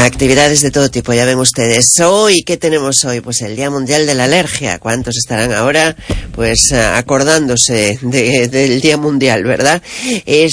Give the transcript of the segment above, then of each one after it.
Actividades de todo tipo, ya ven ustedes. Hoy, ¿qué tenemos hoy? Pues el Día Mundial de la Alergia. ¿Cuántos estarán ahora, pues, acordándose del Día Mundial, verdad? Es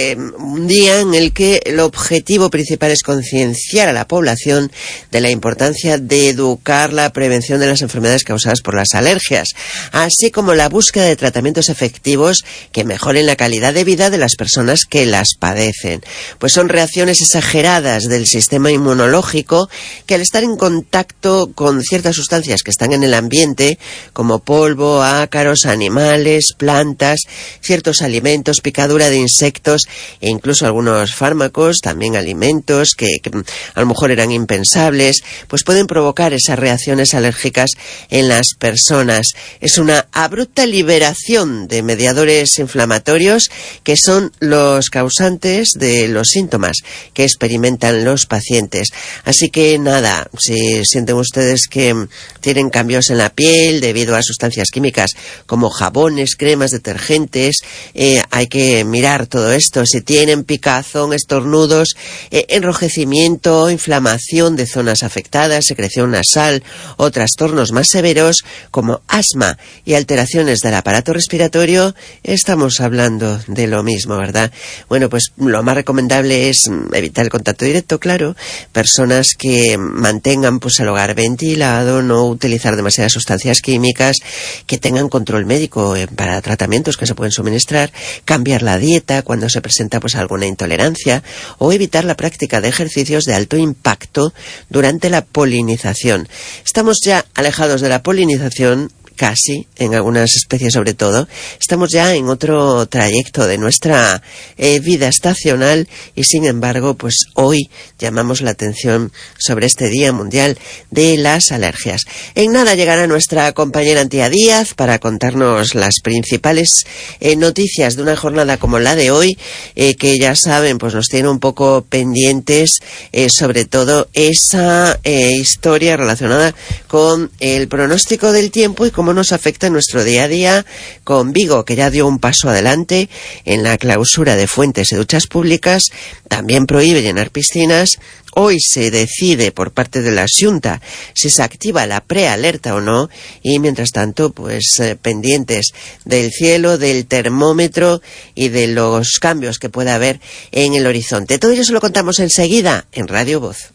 un día en el que el objetivo principal es concienciar a la población de la importancia de educar la prevención de las enfermedades causadas por las alergias, así como la búsqueda de tratamientos efectivos que mejoren la calidad de vida de las personas que las padecen. Pues son reacciones exageradas del sistema inmunológico que al estar en contacto con ciertas sustancias que están en el ambiente, como polvo, ácaros, animales, plantas, ciertos alimentos, picadura de insectos e incluso algunos fármacos, también alimentos que a lo mejor eran impensables, pues pueden provocar esas reacciones alérgicas en las personas. Es una abrupta liberación de mediadores inflamatorios que son los causantes de los síntomas que experimentan los pacientes. Así que nada, si sienten ustedes que tienen cambios en la piel debido a sustancias químicas como jabones, cremas, detergentes, hay que mirar todo esto. Si tienen picazón, estornudos, enrojecimiento, inflamación de zonas afectadas, secreción nasal o trastornos más severos como asma y alteraciones del aparato respiratorio, estamos hablando de lo mismo, ¿verdad? Bueno, pues lo más recomendable es evitar el contacto directo, claro, personas que mantengan pues el hogar ventilado, no utilizar demasiadas sustancias químicas, que tengan control médico para tratamientos que se pueden suministrar, cambiar la dieta cuando se presenta pues alguna intolerancia o evitar la práctica de ejercicios de alto impacto durante la polinización. Estamos ya alejados de la polinización, casi, en algunas especies sobre todo. Estamos ya en otro trayecto de nuestra vida estacional y sin embargo, pues hoy llamamos la atención sobre este Día Mundial de las Alergias. En nada llegará nuestra compañera Antía Díaz para contarnos las principales noticias de una jornada como la de hoy, que ya saben, pues nos tiene un poco pendientes, sobre todo esa historia relacionada con el pronóstico del tiempo y cómo nos afecta en nuestro día a día, con Vigo, que ya dio un paso adelante en la clausura de fuentes y duchas públicas, también prohíbe llenar piscinas. Hoy se decide por parte de la Xunta si se activa la prealerta o no, y mientras tanto, pues pendientes del cielo, del termómetro y de los cambios que pueda haber en el horizonte. Todo ello se lo contamos enseguida en Radio Voz.